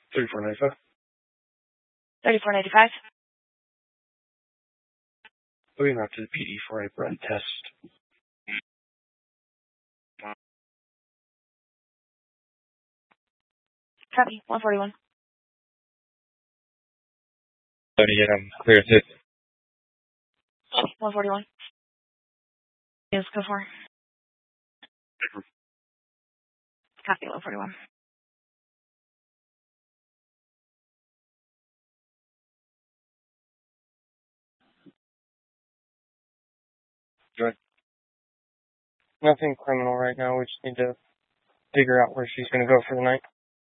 $34.95. $34.95. Moving on to the PD for a breath test. Copy. 141. Clear hit. 141. Yes, go for. Copy. 141. Good. Nothing criminal right now. We just need to figure out where she's going to go for the night.